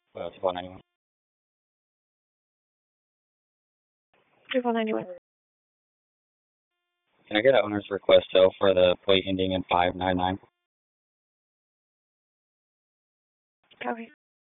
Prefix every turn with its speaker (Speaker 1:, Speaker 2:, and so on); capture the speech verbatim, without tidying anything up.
Speaker 1: Well, two four ninety-one.
Speaker 2: two four ninety-one.
Speaker 1: Can I get an owner's request though for the plate ending in five nine nine?
Speaker 2: Copy.